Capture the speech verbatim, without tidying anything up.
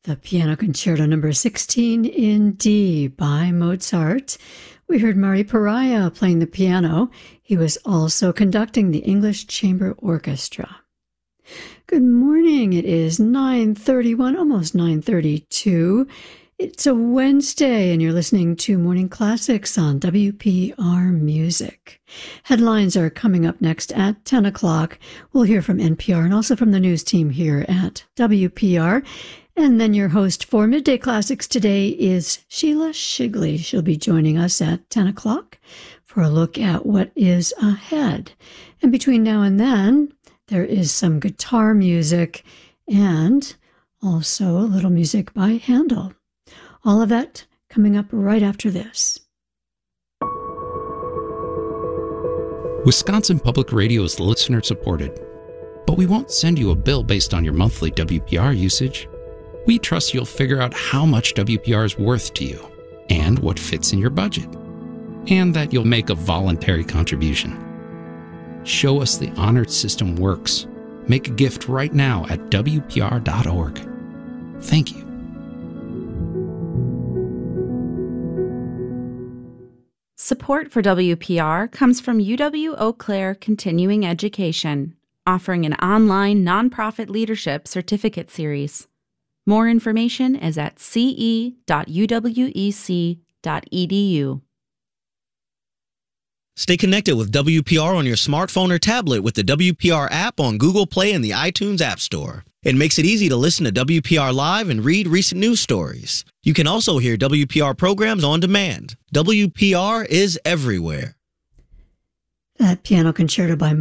The Piano Concerto number sixteen in D by Mozart. We heard Mari Pariah playing the piano. He was also conducting the English Chamber Orchestra. Good morning. It is nine thirty-one, almost nine thirty-two. It's a Wednesday, and you're listening to Morning Classics on W P R Music. Headlines are coming up next at ten o'clock. We'll hear from N P R and also from the news team here at W P R. And then your host for Midday Classics today is Sheila Shigley. She'll be joining us at ten o'clock for a look at what is ahead. And between now and then, there is some guitar music and also a little music by Handel. All of that coming up right after this. Wisconsin Public Radio is listener-supported, but we won't send you a bill based on your monthly W P R usage. We trust you'll figure out how much W P R is worth to you and what fits in your budget, and that you'll make a voluntary contribution. Show us the honored system works. Make a gift right now at W P R dot org. Thank you. Support for W P R comes from U W Eau Claire Continuing Education, offering an online nonprofit leadership certificate series. More information is at c e dot u w e c dot e d u. Stay connected with W P R on your smartphone or tablet with the W P R app on Google Play and the iTunes App Store. It makes it easy to listen to W P R live and read recent news stories. You can also hear W P R programs on demand. W P R is everywhere. That piano concerto by